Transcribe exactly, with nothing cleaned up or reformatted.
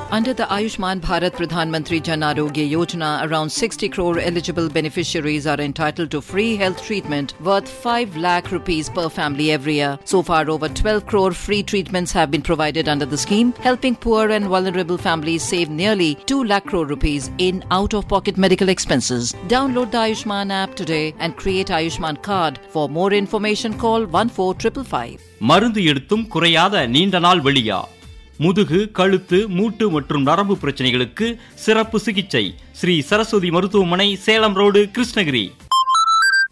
Under the Ayushman Bharat Pradhan Mantri Jan Arogya Yojana, around sixty crore eligible beneficiaries are entitled to free health treatment worth five lakh rupees per family every year. So far, over twelve crore free treatments have been provided under the scheme, helping poor and vulnerable families save nearly two lakh crore rupees in out-of-pocket medical expenses. Download the Ayushman app today and create Ayushman card. For more information, call one four five five five. மருந்து எடுத்தும் குறையாத நீண்ட நாள் வெளியா? முதுகு, கழுத்து, மூட்டு மற்றும் நரம்பு பிரச்சனைகளுக்கு சிறப்பு சிகிச்சை. ஸ்ரீ சரஸ்வதி மருத்துவமனை, சேலம் ரோடு, கிருஷ்ணகிரி.